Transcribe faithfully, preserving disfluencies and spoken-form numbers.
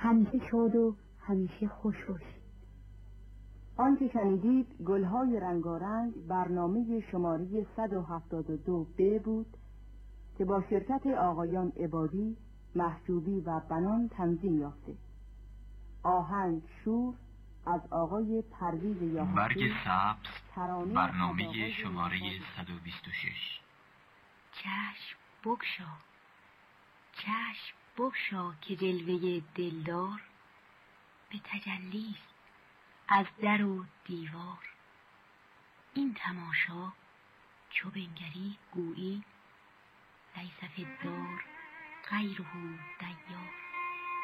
همیشه شاد و همیشه خوش باشید. آنچه شنیدید گلهای رنگارنگ برنامه شماره صد و هفتاد و دو ب بود که با شرکت آقایان عبادی، محجوبی و بنان تنظیم یافته. آهنگ شور از آقای پرویز یاحقی. برگ سبز برنامه شماره صد و بیست و شش. چشم بگشا، چشم بگشا که جلوه دلدار به تجلیست از در و دیوار. این تماشا چو بنگری گویی لیس فی الدار غیره دیار.